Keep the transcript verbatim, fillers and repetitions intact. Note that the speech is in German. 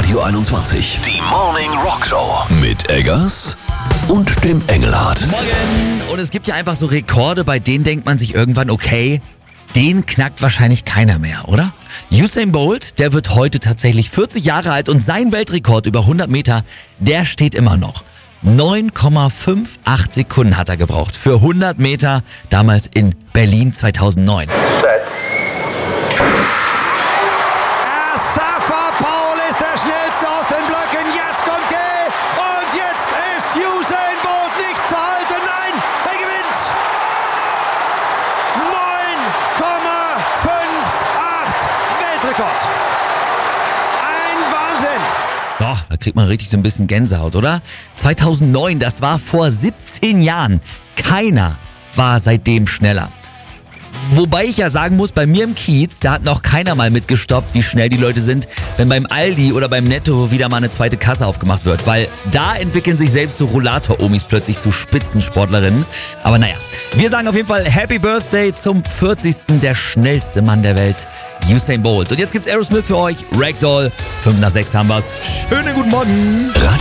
Radio einundzwanzig. Die Morning Rock Show mit Eggers und dem Engelhardt. Morgen! Und es gibt ja einfach so Rekorde, bei denen denkt man sich irgendwann, okay, den knackt wahrscheinlich keiner mehr, oder? Usain Bolt, der wird heute tatsächlich vierzig Jahre alt und sein Weltrekord über hundert Meter, der steht immer noch. neun Komma achtundfünfzig Sekunden hat er gebraucht für hundert Meter, damals in Berlin zweitausendneun. Asafa Paul ist der Schnellste aus den Blöcken. Jetzt kommt er. Und jetzt ist Usain Bolt nicht zu halten. Nein, er gewinnt. neun Komma achtundfünfzig Weltrekord. Ein Wahnsinn. Doch, da kriegt man richtig so ein bisschen Gänsehaut, oder? zweitausendneun, das war vor siebzehn Jahren. Keiner war seitdem schneller. Wobei ich ja sagen muss, bei mir im Kiez, da hat noch keiner mal mitgestoppt, wie schnell die Leute sind, wenn beim Aldi oder beim Netto wieder mal eine zweite Kasse aufgemacht wird. Weil da entwickeln sich selbst so Rollator-Omis plötzlich zu Spitzensportlerinnen. Aber naja, wir sagen auf jeden Fall Happy Birthday zum vierzigsten der schnellste Mann der Welt, Usain Bolt. Und jetzt gibt's Aerosmith für euch, Ragdoll. fünf nach sechs haben wir's. Schönen guten Morgen. Radio